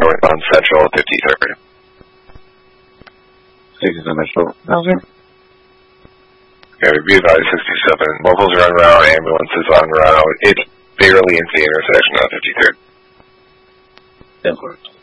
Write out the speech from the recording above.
northbound Central at 53rd. 67 Metro. Okay. Okay, review value 67. Mobiles are en route, ambulance is en route. It's barely into the intersection on 53rd. That worked.